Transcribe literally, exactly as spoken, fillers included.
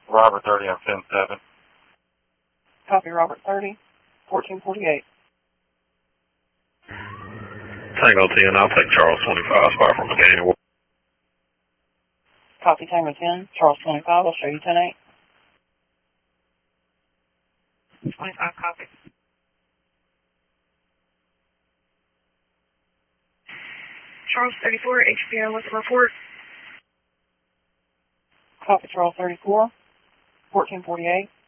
Robert thirty on ten seven. Copy, Robert thirty, fourteen forty-eight. Tango ten, I'll take Charles twenty-five, spot from McDaniel. Copy, Tango ten, Charles twenty-five, I'll show you ten eight. twenty-five, copy. Charles thirty-four, H P O, what's the report? Copy, Charles thirty-four, fourteen forty-eight.